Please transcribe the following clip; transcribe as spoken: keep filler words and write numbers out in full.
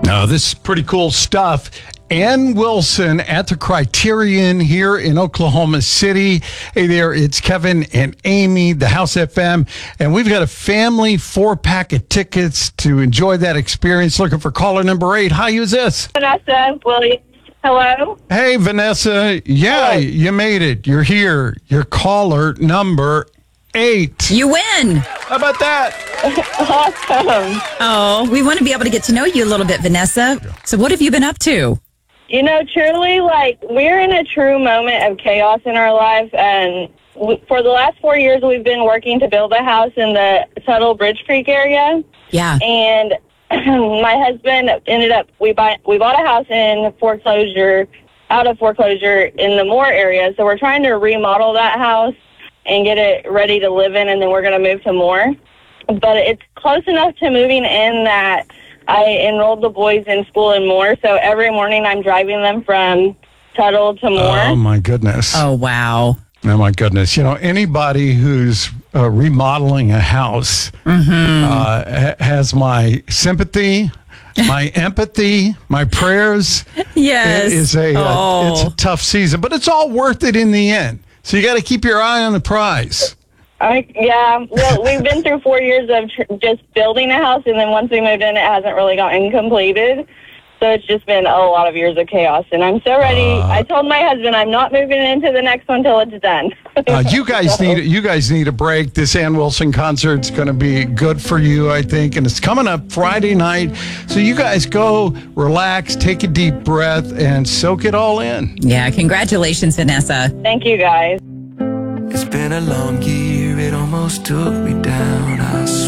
Now, this is pretty cool stuff. Ann Wilson at the Criterion here in Oklahoma City. Hey there, it's Kevin and Amy, the House F M, and we've got a family four-pack of tickets to enjoy that experience. Looking for caller number eight. Hi, who's this? Vanessa Williams. Hello? Hey, Vanessa. Yeah, Hello. you made it. You're here. You're caller number eight. You win. How about that? Awesome. Oh, we want to be able to get to know you a little bit, Vanessa. So what have you been up to? You know, truly, like, we're in a true moment of chaos in our life, and we, for the last four years, we've been working to build a house in the Tuttle Bridge Creek area, Yeah. and my husband ended up, we, buy, we bought a house in foreclosure, out of foreclosure in the Moore area, so we're trying to remodel that house and get it ready to live in, and then we're going to move to Moore. But it's close enough to moving in that I enrolled the boys in school in Moore, so every morning I'm driving them from Tuttle to Moore. Oh, my goodness. Oh, wow. Oh, my goodness. You know, anybody who's uh, remodeling a house Mm-hmm. uh, ha- has my sympathy, my empathy, my prayers. Yes. It is a, oh. uh, it's a tough season, but it's all worth it in the end. So you got to keep your eye on the prize. I, yeah, well, we've been through four years of tr- just building a house, and then once we moved in, it hasn't really gotten completed. So it's just been a lot of years of chaos, and I'm so ready. Uh, I told my husband I'm not moving into the next one until it's done. Uh, you guys So- need you guys need a break. This Ann Wilson concert's going to be good for you, I think, and it's coming up Friday night. So you guys go, relax, take a deep breath, and soak it all in. Yeah, congratulations, Vanessa. Thank you, guys. It's been a long year, it almost took me down, I swear.